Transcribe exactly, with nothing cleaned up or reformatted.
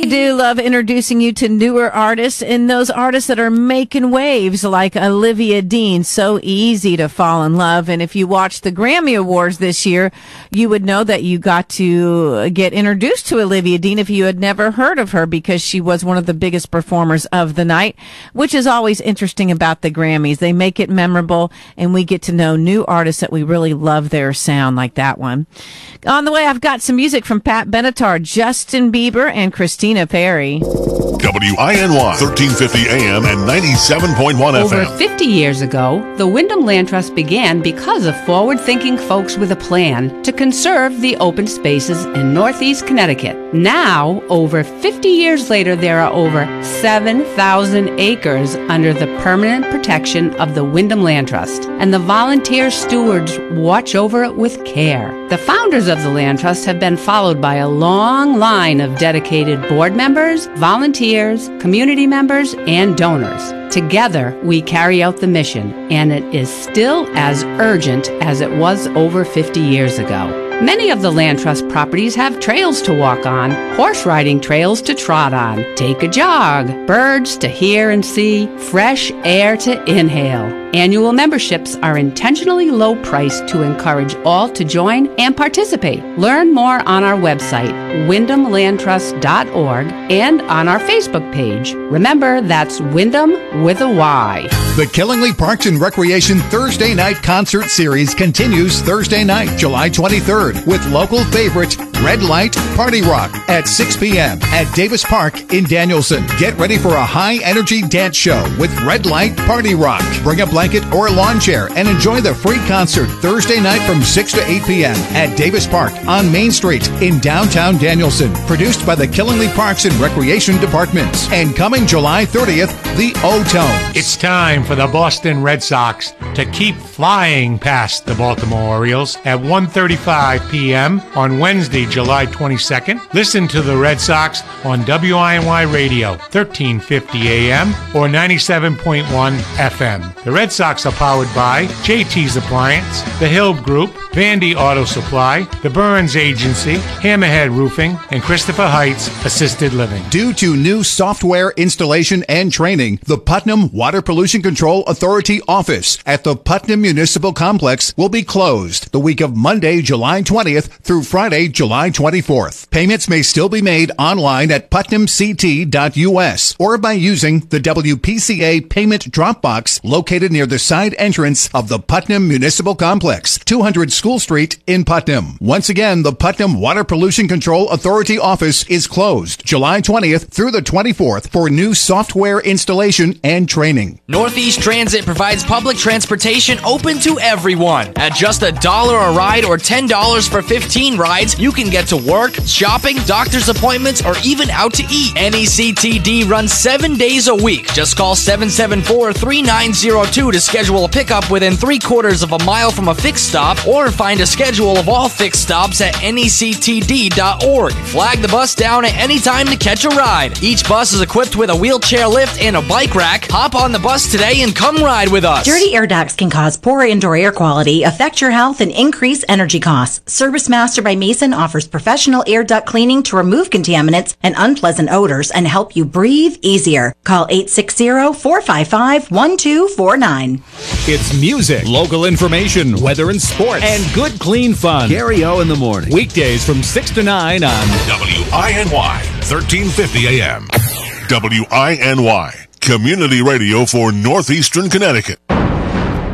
I do love introducing you to newer artists and those artists that are making waves like Olivia Dean. So easy to fall in love. And if you watched the Grammy Awards this year, you would know that you got to get introduced to Olivia Dean if you had never heard of her, because she was one of the biggest performers of the night, which is always interesting about the Grammys. They make it memorable, and we get to know new artists that we really love their sound, like that one. On the way, I've got some music from Pat Benatar, Justin Bieber, and Christina Perry. W I N Y, thirteen fifty A M and ninety-seven point one F M. Over fifty years ago, the Wyndham Land Trust began because of forward-thinking folks with a plan to conserve the open spaces in Northeast Connecticut. Now, over fifty years later, there are over seven thousand acres under the permanent protection of the Wyndham Land Trust, and the volunteer stewards watch over it with care. The founders of the Land Trust have been followed by a long line of dedicated board members, volunteers, community members, and donors. Together, we carry out the mission, and it is still as urgent as it was over fifty years ago. Many of the Land Trust properties have trails to walk on, horse riding trails to trot on, take a jog, birds to hear and see, fresh air to inhale. Annual memberships are intentionally low priced to encourage all to join and participate. Learn more on our website, wyndham land trust dot org, and on our Facebook page. Remember, that's Wyndham with a Y. The Killingly Parks and Recreation Thursday Night Concert Series continues Thursday night, July twenty-third, with local favorite Red Light Party Rock at six p.m. at Davis Park in Danielson. Get ready for a high-energy dance show with Red Light Party Rock. Bring a blanket or lawn chair and enjoy the free concert Thursday night from six to eight p.m. at Davis Park on Main Street in downtown Danielson. Produced by the Killingly Parks and Recreation Department. And coming July thirtieth, the O-Tones. It's time for the Boston Red Sox to keep flying past the Baltimore Orioles at one thirty-five p.m. on Wednesday, July twenty-second. Listen to the Red Sox on W I N Y Radio, thirteen fifty A M or ninety-seven point one F M. The Red Sox are powered by J T's Appliance, the Hill Group, Vandy Auto Supply, the Burns Agency, Hammerhead Roofing, and Christopher Heights Assisted Living. Due to new software installation and training, the Putnam Water Pollution Control Authority office at the Putnam Municipal Complex will be closed the week of Monday, July twentieth through Friday, July twenty-fourth. Payments may still be made online at putnam c t dot u s or by using the W P C A payment drop box located near the side entrance of the Putnam Municipal Complex, two hundred School Street in Putnam. Once again, the Putnam Water Pollution Control Authority office is closed July twentieth through the twenty-fourth for new software installation and training. Northeast Transit provides public transportation open to everyone. At just a dollar a ride or ten dollars for fifteen rides, you can get to work, shopping, doctor's appointments, or even out to eat. N E C T D runs seven days a week. Just call seven seven four, three nine zero two to schedule a pickup within three quarters of a mile from a fixed stop, or find a schedule of all fixed stops at N E C T D dot org. Flag the bus down at any time to catch a ride. Each bus is equipped with a wheelchair lift and a bike rack. Hop on the bus today and come ride with us. Dirty air ducts can cause poor indoor air quality, affect your health, and increase energy costs. Service Master by Mason offers professional air duct cleaning to remove contaminants and unpleasant odors and help you breathe easier. Call eight six zero, four five five, one two four nine. It's music, local information, weather and sports, and good clean fun. Gary O in the morning. Weekdays from six to nine on W I N Y, thirteen fifty A M. W I N Y, community radio for Northeastern Connecticut.